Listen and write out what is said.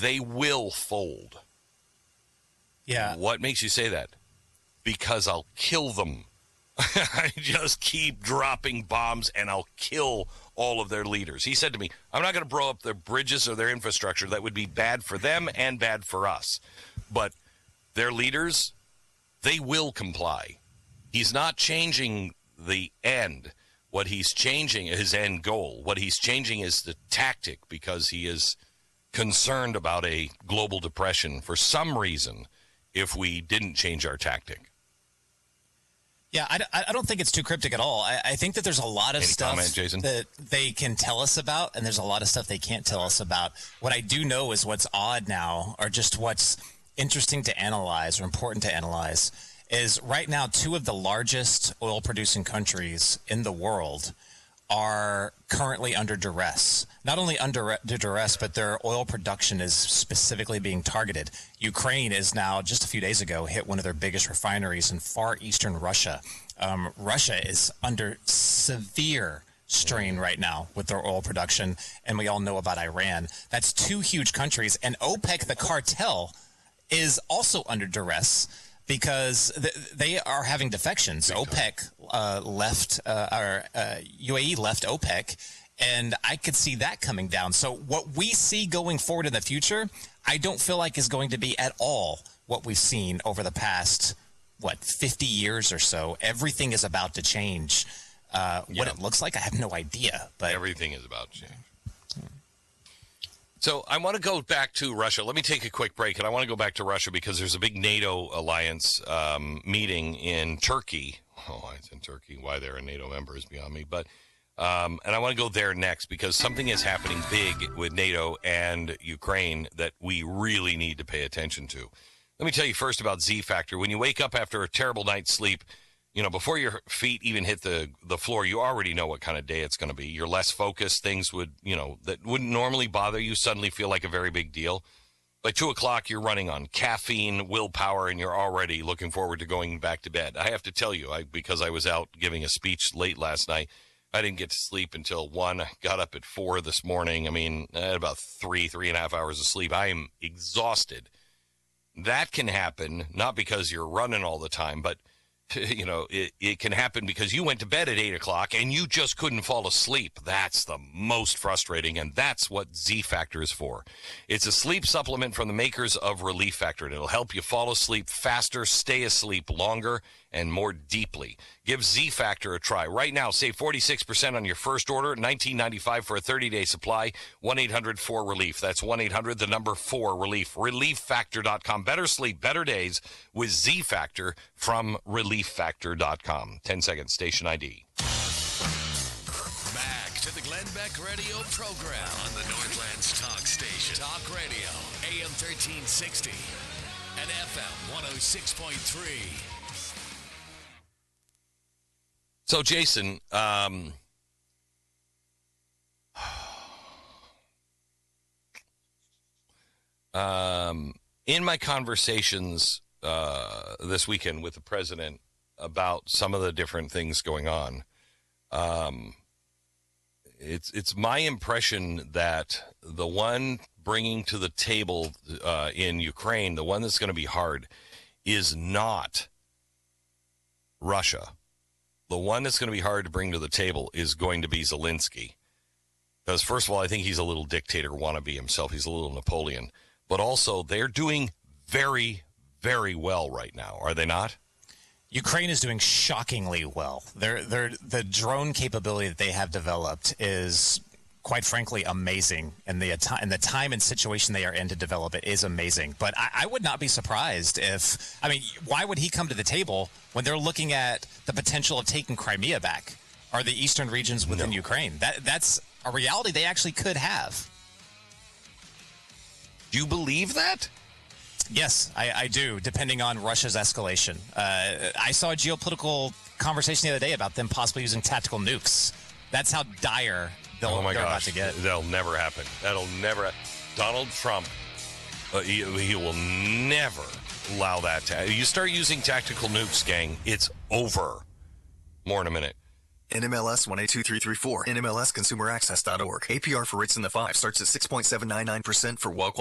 they will fold. Yeah. What makes you say that? Because I'll kill them. I just keep dropping bombs and I'll kill all of their leaders. He said to me, I'm not going to blow up their bridges or their infrastructure. That would be bad for them and bad for us. But their leaders, they will comply. He's not changing the end. What he's changing is his end goal. What he's changing is the tactic because he is concerned about a global depression for some reason if we didn't change our tactic. Yeah, I don't think it's too cryptic at all. I think that there's a lot of stuff that they can tell us about, and there's a lot of stuff they can't tell us about. What I do know is what's odd now, or just what's interesting to analyze or important to analyze, is right now 2 of the largest oil-producing countries in the world are currently under duress. Not only under duress, but their oil production is specifically being targeted. Ukraine is now, just a few days ago, hit one of their biggest refineries in far eastern Russia. Russia is under severe strain right now with their oil production, and we all know about Iran. That's 2 huge countries, and OPEC, the cartel, is also under duress because they are having defections. OPEC UAE left OPEC, and I could see that coming down. So what we see going forward in the future, I don't feel like is going to be at all what we've seen over the past, 50 years or so. Everything is about to change. What it looks like, I have no idea. But everything is about to change. So I want to go back to Russia. Let me take a quick break, and I want to go back to Russia because there's a big NATO alliance meeting in Turkey. Oh, it's in Turkey. Why they're a NATO member is beyond me. But and I want to go there next because something is happening big with NATO and Ukraine that we really need to pay attention to. Let me tell you first about Z Factor. When you wake up after a terrible night's sleep, before your feet even hit the floor, you already know what kind of day it's going to be. You're less focused. Things would, that wouldn't normally bother you suddenly feel like a very big deal. By 2 o'clock, you're running on caffeine, willpower, and you're already looking forward to going back to bed. I have to tell you, because I was out giving a speech late last night, I didn't get to sleep until 1. I got up at 4 this morning. I mean, I had about 3.5 hours of sleep. I am exhausted. That can happen, not because you're running all the time, but it can happen because you went to bed at 8 o'clock and you just couldn't fall asleep. That's the most frustrating, and that's what Z Factor is for. It's a sleep supplement from the makers of Relief Factor, and it'll help you fall asleep faster, stay asleep longer, and more deeply. Give Z Factor a try. Right now, save 46% on your first order, $19.95 for a 30-day supply, 1-800-4RELIEF. That's 1-800-4RELIEF. ReliefFactor.com. Better sleep, better days with Z Factor from ReliefFactor.com. 10 seconds, station ID. Back to the Glenn Beck Radio program on the Northland's Talk Station. Talk Radio, AM 1360 and FM 106.3. So, Jason, in my conversations this weekend with the president about some of the different things going on, it's my impression that the one bringing to the table in Ukraine, the one that's going to be hard, is not Russia. The one that's going to be hard to bring to the table is going to be Zelensky. Because, first of all, I think he's a little dictator wannabe himself. He's a little Napoleon. But also, they're doing very, very well right now, are they not? Ukraine is doing shockingly well. The drone capability that they have developed is, quite frankly, amazing. And the time and situation they are in to develop it is amazing. But I would not be surprised why would he come to the table when they're looking at the potential of taking Crimea back or the eastern regions within Ukraine? That's a reality they actually could have. Do you believe that? Yes, I do, depending on Russia's escalation. I saw a geopolitical conversation the other day about them possibly using tactical nukes. That's how dire they're about to get. That'll never happen. That'll never. Donald Trump, he will never allow that to. You start using tactical nukes, gang, it's over. More in a minute. NMLS 182334. NMLSConsumerAccess.org. APR for rates in the 5 starts at 6.799% for well